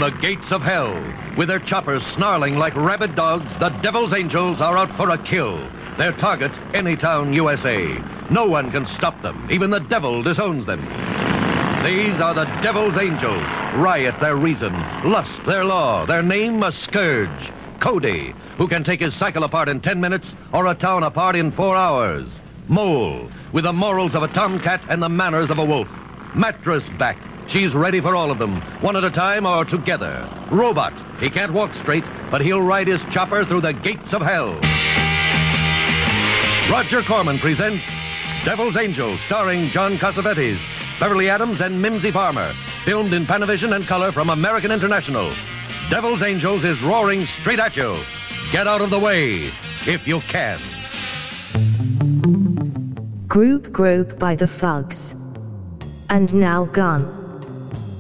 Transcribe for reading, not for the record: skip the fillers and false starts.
the gates of hell. With their choppers snarling like rabid dogs, the Devil's Angels are out for a kill. Their target, Anytown, USA. No one can stop them. Even the devil disowns them. These are the Devil's Angels. Riot their reason, lust their law, their name a scourge. Cody, who can take his cycle apart in 10 minutes or a town apart in 4 hours. Mole, with the morals of a tomcat and the manners of a wolf. Mattress back. She's ready for all of them, one at a time or together. Robot, he can't walk straight, but he'll ride his chopper through the gates of hell. Roger Corman presents Devil's Angels, starring John Cassavetes, Beverly Adams, and Mimsy Farmer. Filmed in Panavision and color from American International. Devil's Angels is roaring straight at you. Get out of the way, if you can. Group by the Fugs. And now gone.